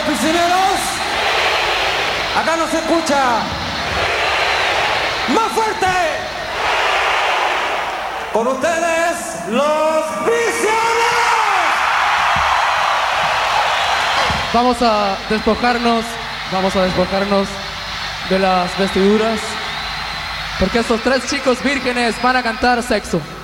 piscineros. Acá no se escucha. ¡Más fuerte! Con ustedes, los prisioneros. Vamos a despojarnos de las vestiduras, porque estos tres chicos vírgenes van a cantar sexo.